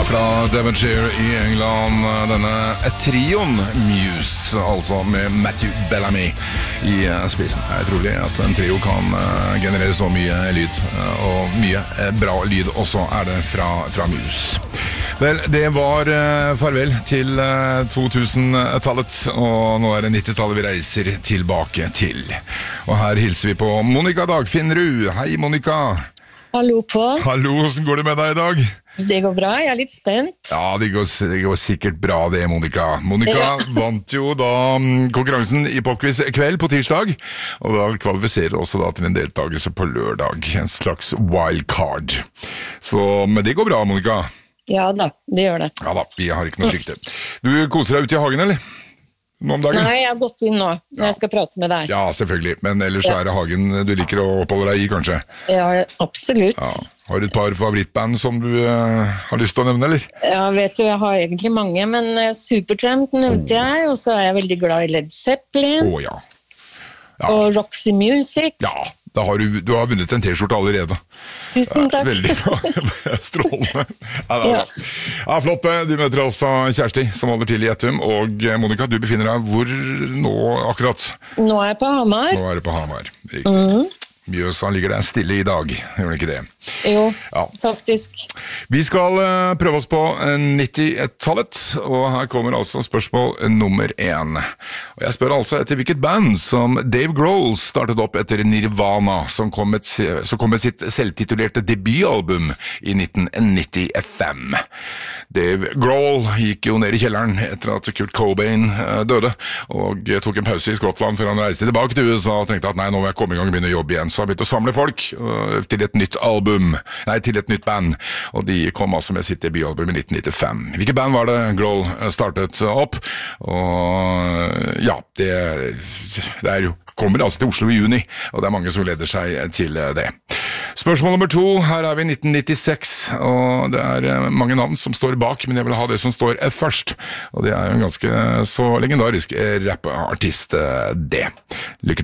Fra Devonshire i England, denne trioen Muse, altså med Matthew Bellamy i spissen. Det utrolig at en trio kan generere så mye lyd, og mye bra lyd også det fra Muse. Vel, det var farvel til 2000-tallet, og nå det 90-tallet vi reiser tilbake til. Og her hilser vi på Monica Dagfinnrud. Hei, Monica. Hallo, Paul. Hallo, hvordan går det med deg i dag? Det går bra, jeg litt spent. Ja, det går sikkert bra det, Monica. Monica vant jo da konkurransen i Popquiz kveld på tirsdag, og da kvalifiserer også da til en deltakelse på lørdag, en slags wildcard. Men det går bra, Monica. Ja da, det gjør det. Ja da, vi har ikke noe frykte. Du koser deg ute i hagen, eller? Nå om dagen? Nei, jeg har gått inn nå, når jeg skal prate med deg. Ja, selvfølgelig, men ellers det hagen du liker å oppholde deg i, kanskje? Ja, absolutt. Ja. Har du et par favorittband som du har lyst til å nevne, eller? Ja, vet du, jeg har egentlig mange, men Supertramp nevnte jeg, og så jeg veldig glad i Led Zeppelin. Ja. Og Roxy Music. Ja, da har du har vunnet en t-skjorte allerede. Tusen takk. Veldig bra, strålende. Ja, flott. Du møter altså Kjersti, som holder til i Gjettum, og Monica, du befinner deg hvor nå akkurat? Nå jeg på Hamar. Nå du på Hamar, riktig. Mjøsa ligger der stille i dag, gjør det ikke det? Jo, faktisk. Vi skal prøve oss på 90-tallet, og her kommer altså spørsmål nummer 1. Og jeg spør altså etter hvilket band som Dave Grohl startet opp etter Nirvana, som kom med sitt selvtitulerte debutalbum i 1995. Dave Grohl gikk jo ned i kjelleren etter at Kurt Cobain døde, og tok en pause i Skottland før han reiste tilbake til USA og tenkte at nei, nå må jeg komme i gang og begynne å jobbe igjen. Så han begynte å samle folk til et nytt til et nytt band, og de kom altså med sitt debutalbum i 1995. Hvilket band var det Grohl startet opp? Og ja, det jo kommer altså til Oslo i juni, og det mange som leder seg til det. Spørsmål nummer 2, her vi i 1996, og det mange navn som står bak, men jeg vil ha det som står først, og det jo en ganske så legendarisk rappartist det. Lykke til.